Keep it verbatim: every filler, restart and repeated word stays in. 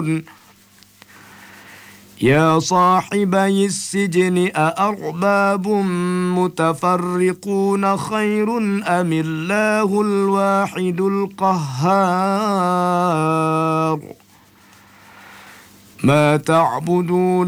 يعلمون يا صاحبي السجن أأرباب متفرقون خير أم الله الواحد القهار ما تعبدون